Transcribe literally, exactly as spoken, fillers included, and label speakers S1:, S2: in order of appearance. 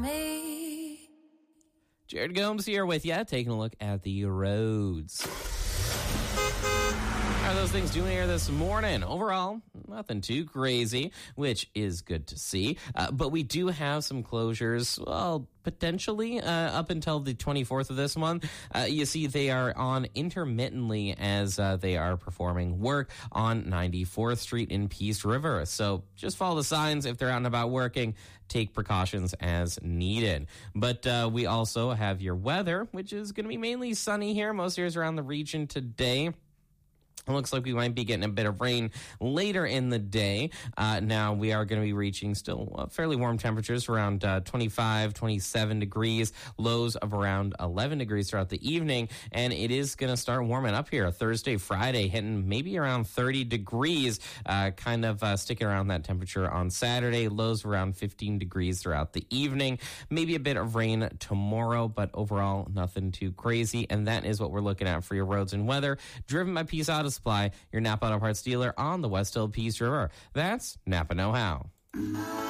S1: Jared Gomes here with you, taking a look at the roads. How are those things doing here this morning? Overall, nothing too crazy, which is good to see. Uh, but we do have some closures, well, potentially uh, up until the twenty-fourth of this month. Uh, you see they are on intermittently as uh, they are performing work on ninety-fourth Street in Peace River. So just follow the signs if they're out and about working. Take precautions as needed. But uh, we also have your weather, which is going to be mainly sunny here. Most areas around the region today. It looks like we might be getting a bit of rain later in the day. Uh, now, we are going to be reaching still uh, fairly warm temperatures, around uh, twenty-five, twenty-seven degrees, lows of around eleven degrees throughout the evening. And it is going to start warming up here Thursday, Friday, hitting maybe around thirty degrees, uh, kind of uh, sticking around that temperature on Saturday, lows around fifteen degrees throughout the evening. Maybe a bit of rain tomorrow, but overall, nothing too crazy. And that is what we're looking at for your roads and weather, driven by Peace Auto Supply, your Napa Auto Parts dealer on the West Hill Peace River. That's Napa Know How.